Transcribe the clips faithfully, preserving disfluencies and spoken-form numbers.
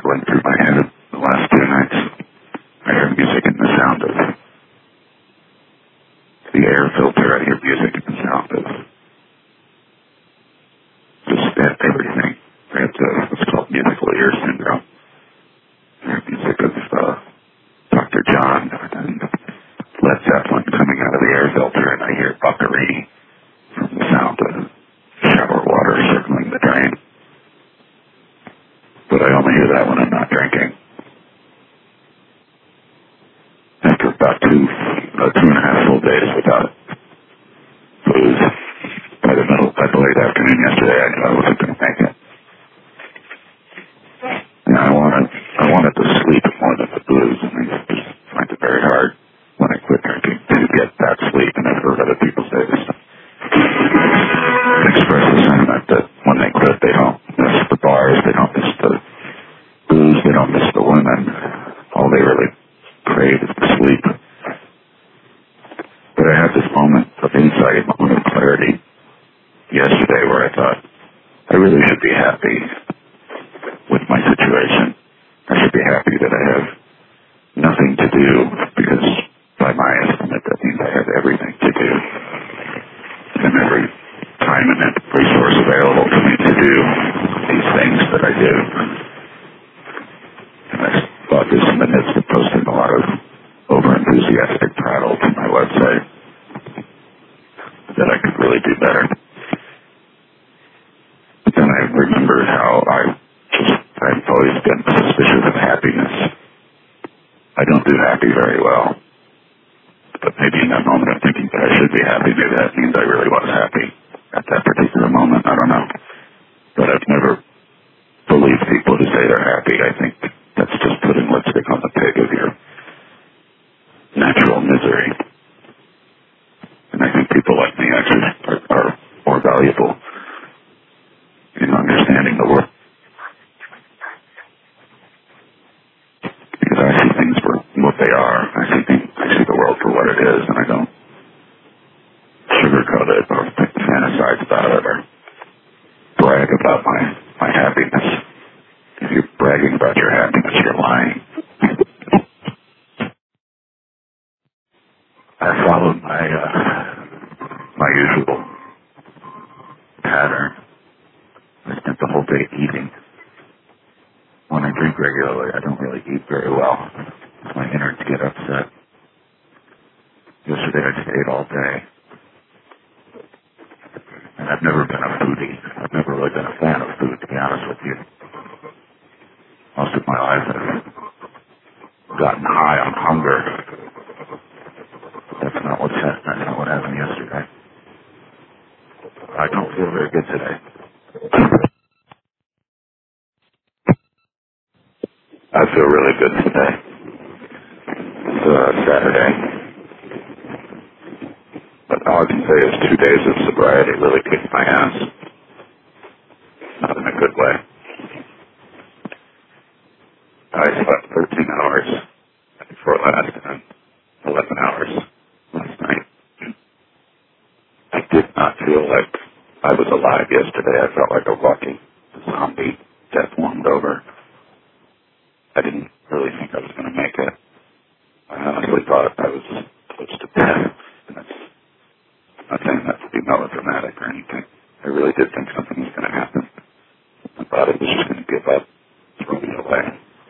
going through my head the last two nights. I hear music and the sound of the air filter. I hear music and the sound of just everything. I have the, what's called musical ear syndrome. I hear music of uh, Doctor John and Led Zeppelin coming out of the air filter, and I hear Buckaroo from the sound of shower water circling the drain. But I only hear that when I'm not drinking. After about two, uh, two and a half full days without booze, by the middle, by the late afternoon yesterday, I knew I wasn't going to make it. And I wanted, I wanted to sleep more than the booze, and I just find it very hard when I quit drinking to get that sleep, and I've heard other people say this. Express the sentiment that when they quit, they don't miss the bars, they don't miss the booze, they don't miss the women. All they really crave is the sleep. But I had this moment of insight, moment of clarity yesterday where I thought, I really should be happy with my situation. I should be happy that I have nothing to do, because by my estimate, that means I have everything to do. And every time and resource available to me to do these things that I do. And I thought this in the midst of posting a lot of over-enthusiastic prattle to my website, that I could really do better. But then I remembered how I just, I've always been suspicious of happiness. I don't do happy very well. But maybe in that moment I'm thinking that I should be happy. Maybe that means I really was happy at that particular moment. I don't know. But I've never believed people who say they're happy. I think that's just putting lipstick on the pig of your natural misery. And I think people like me actually are, are more valuable in understanding the world. Because I see things for what they are. I see things, I see the world for what it is, and I don't sugarcoat it or fantasize about it or brag about my, my happiness. If you're bragging about your happiness, you're lying. I followed my uh, my usual pattern. I spent the whole day eating. When I drink regularly, I don't really eat very well. My innards get upset. Yesterday I just ate all day. And I've never been a foodie. I've never really been a fan of food, to be honest with you. Most of my life I've gotten high on hunger. That's not what's happened. That's not what happened yesterday. I don't feel very good today. I feel really good today. It's uh, Saturday. But all I can say is two days of sobriety really kicked my ass. Not in a good way. I slept thirteen hours before last and eleven hours last night. I did not feel like I was alive yesterday. I felt like a walking zombie, death warmed over. I didn't really think I was going to make it. I honestly thought I was close to death. And that's not saying that to be melodramatic or anything. I really did think something was going to happen. I thought it was just going to give up, throw me away.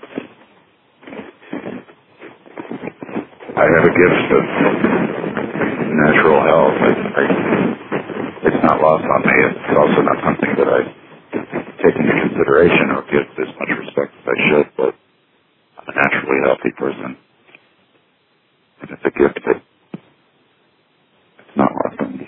I have a gift of natural health. I, I, it's not lost on me. It's also not something that I take into consideration or give as much respect as I should, but I'm a naturally healthy person. And it's a gift that it's not lost on me.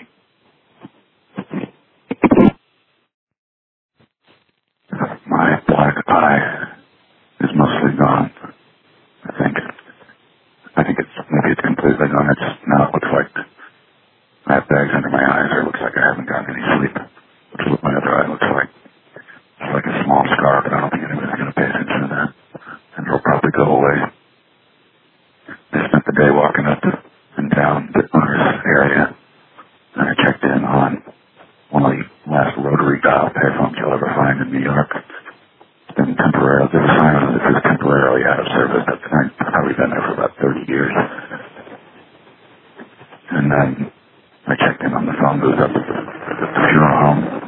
My black eye is mostly gone, I think. I think it's, maybe it's completely gone. It's now it looks like I have bags under my eyes, or it looks like I haven't gotten any sleep, which is what my other eye looks like. It's like a small scar, but I don't think anybody's going to pay attention to that. And it'll probably go away. I spent the day walking up to been temporarily, this is fine, this is temporarily out of service. I've probably been there for about thirty years. And then I checked in on the phone booth up at the funeral home.